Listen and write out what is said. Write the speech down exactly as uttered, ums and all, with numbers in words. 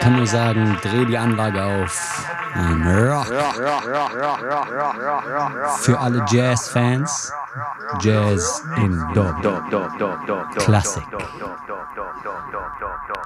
kann nur sagen, dreh die Anlage auf. Ein Rock. Für alle Jazz-Fans, Jazz in Dub. Klassik.